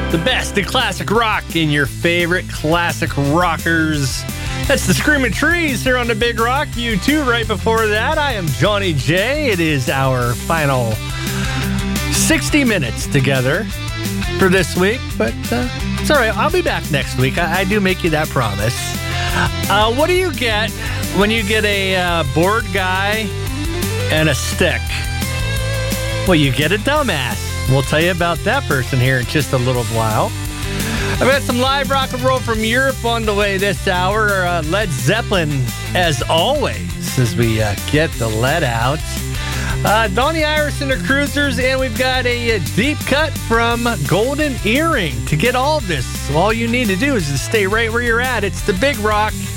The best in classic rock in your favorite classic rockers. That's the Screaming Trees here on the Big Rock. U2 right before that. I am Johnny J. It is our final 60 minutes together for this week, but it's all right. I'll be back next week. I do make you that promise. What do you get when you get a bored guy and a stick? Well, you get a dumbass. We'll tell you about that person here in just a little while. I've got some live rock and roll from Europe on the way this hour. Led Zeppelin, as always, as we get the lead out. Donnie Iris and the Cruisers, and we've got a deep cut from Golden Earring. To get all of this, all you need to do is to stay right where you're at. It's the Big Rock.